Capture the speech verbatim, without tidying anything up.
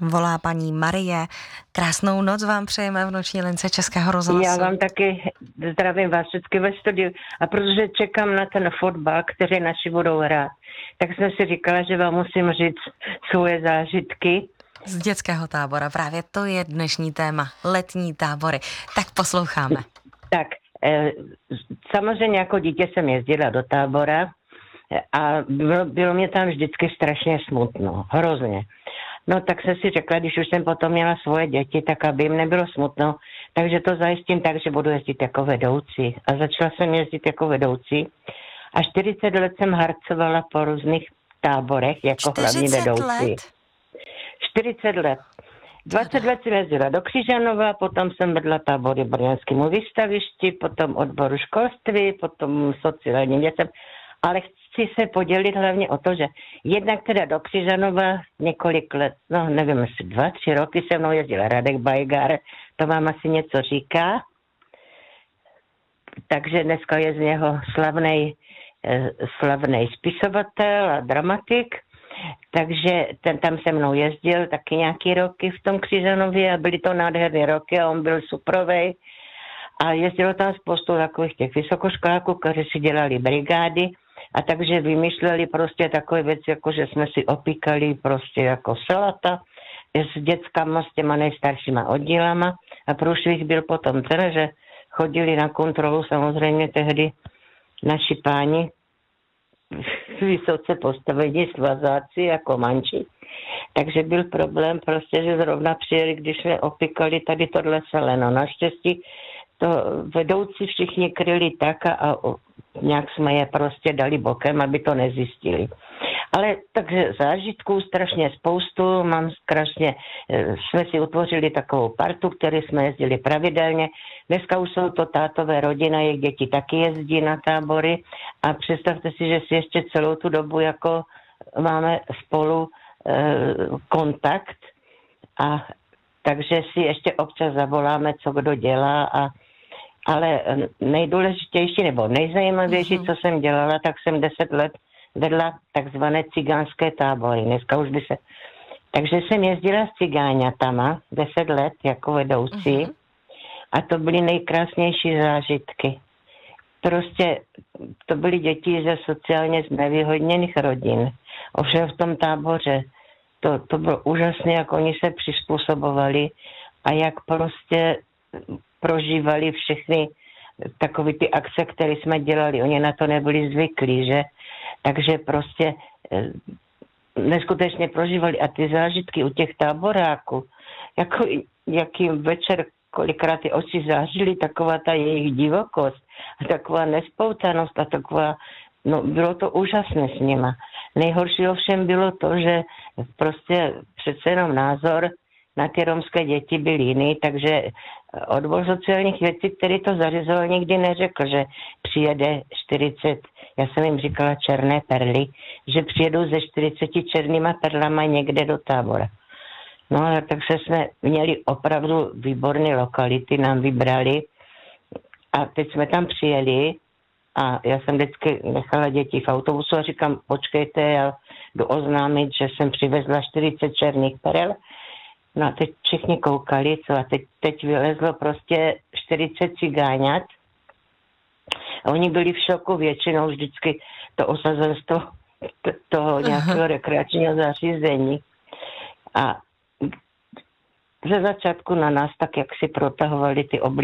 volá paní Marie. Krásnou noc vám přejeme v noční lince Českého rozhlasu. Já vám taky zdravím vás vždycky ve studiu. A protože čekám na ten fotbal, který naši budou hrát, tak jsem si říkala, že vám musím říct svoje zážitky. Z dětského tábora, právě to je dnešní téma, letní tábory. Tak posloucháme. Tak, e, samozřejmě jako dítě jsem jezdila do tábora a bylo, bylo mě tam vždycky strašně smutno, hrozně. No tak jsem si řekla, když už jsem potom měla svoje děti, tak aby jim nebylo smutno, takže to zajistím tak, že budu jezdit jako vedoucí. A začala jsem jezdit jako vedoucí a čtyřicet let jsem harcovala po různých táborech jako hlavní vedoucí. Let? čtyřicet let. dvacet let jsem jezdila do Křižanova, potom jsem vedla tábory Brněnskému výstavišti, potom odboru školství, potom sociálním věcem. Ale chci se podělit hlavně o to, že jednak teda do Křižanova několik let, no nevím, asi dva, tři roky se mnou jezdil Radek Bajgar, to vám asi něco říká. Takže dneska je z něho slavnej, slavnej spisovatel a dramatik. Takže ten tam se mnou jezdil taky nějaký roky v tom Křižanově a byly to nádherné roky a on byl suprovej. A jezdilo tam spoustu takových těch vysokoškoláků, kteří si dělali brigády a takže vymýšleli prostě takové věci, jako že jsme si opíkali prostě jako salata s dětskama, s těma nejstaršíma oddílama a průšvih byl potom ten, že chodili na kontrolu samozřejmě tehdy naši páni vysoce postavení svazáci jako manči. Takže byl problém prostě, že zrovna přijeli, když jsme opikali tady tohle seleno. Naštěstí to vedoucí všichni kryli tak a, a nějak jsme je prostě dali bokem, aby to nezjistili. Ale takže zážitků strašně spoustu, mám strašně, jsme si utvořili takovou partu, který jsme jezdili pravidelně. Dneska už jsou to tátové rodina, jejich děti taky jezdí na tábory a představte si, že si ještě celou tu dobu jako máme spolu e, kontakt a takže si ještě občas zavoláme, co kdo dělá a ale nejdůležitější nebo nejzajímavější, mm-hmm. co jsem dělala, tak jsem deset let vedla takzvané cigánské tábory. Dneska už by se... Takže jsem jezdila s cigáňatama deset let jako vedoucí mm-hmm. a to byly nejkrásnější zážitky. Prostě to byly děti ze sociálně znevýhodněných rodin. Ovšem v tom táboře to, to bylo úžasné, jak oni se přizpůsobovali a jak prostě prožívali všechny takové ty akce, které jsme dělali. Oni na to nebyli zvyklí, že? Takže prostě e, neskutečně prožívali. A ty zážitky u těch táboráků, jako jakým večer kolikrát ty oči zářily, taková ta jejich divokost, a taková nespoutanost a taková, no bylo to úžasné s nima. Nejhorší ovšem bylo to, že prostě přece jenom názor na ty romské děti byl jiný, takže odbor sociálních věcí, který to zařizoval, nikdy neřekl, že přijede čtyřicet, já jsem jim říkala černé perly, že přijedou ze čtyřiceti černýma perlama někde do tábora. No a tak se jsme měli opravdu výborné lokality, nám vybrali a teď jsme tam přijeli a já jsem vždycky nechala děti v autobusu a říkám, počkejte, já jdu oznámit, že jsem přivezla čtyřicet černých perel. No a teď všichni koukali, co a teď, teď vylezlo prostě čtyřicet cigáňat. A oni byli v šoku většinou vždycky to osazenstvo toho nějakého rekreačního zařízení. A ze začátku na nás tak, jak si protahovali ty oblí